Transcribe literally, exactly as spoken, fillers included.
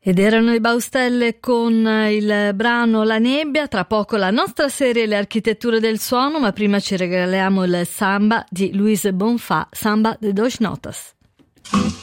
Ed erano i Baustelle con il brano La nebbia. Tra poco la nostra serie Le architetture del suono, ma prima ci regaliamo il samba di Luis Bonfà, Samba de dos Notas.